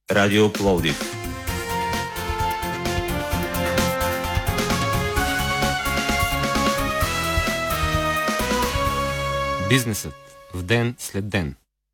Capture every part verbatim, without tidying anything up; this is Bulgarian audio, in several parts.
Радио Пловдив. Бизнесът в ден след ден.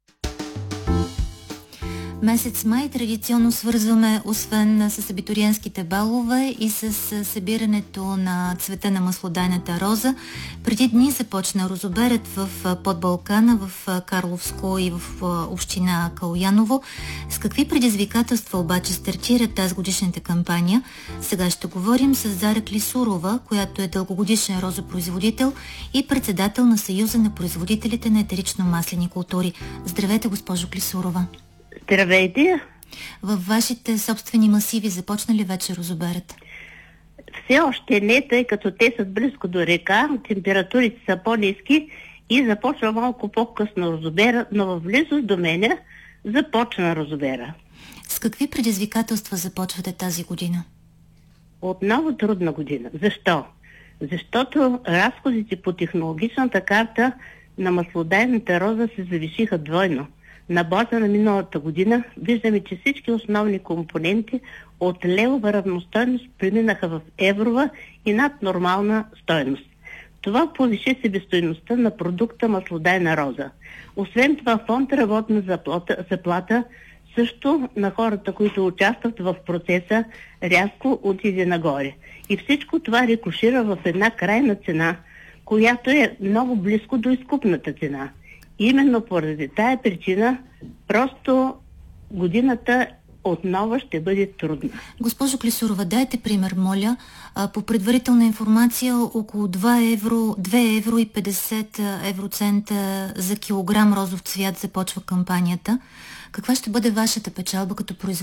Месец май традиционно свързваме освен с абитуриентските балове и с събирането на цвета на маслодайната роза. Преди дни започна розоберът в Подбалкана, в Карловско и в община Калояново. С какви предизвикателства обаче стартира тази годишната кампания? Сега ще говорим с Зара Клисурова, която е дългогодишен розопроизводител и председател на Съюза на производителите на етерично-маслени култури. Здравейте, госпожо Клисурова. Здравейте! Във вашите собствени масиви започна ли вече розоберът? Все още не, тъй като те са близко до река, температурите са по-ниски и започва малко по-късно розобера, но в близост до мене започна розобера. С какви предизвикателства започвате тази година? Отново трудна година. Защо? Защото разходите по технологичната карта на маслодайната роза се завишиха двойно. На база на миналата година виждаме, че всички основни компоненти от левова равностойност преминаха в еврова и над нормална стойност. Това повиши себестойността на продукта маслодайна роза. Освен това, фонд работна заплата, заплата също на хората, които участват в процеса, рязко отиде нагоре. И всичко това рикошира в една крайна цена, която е много близко до изкупната цена. Именно поради тая причина просто годината отново ще бъде трудна. Госпожо Клисурова, дайте пример, моля. По предварителна информация около два евро, две евро и петдесет евроцента за килограм розов цвят започва кампанията. Каква ще бъде вашата печалба като производител?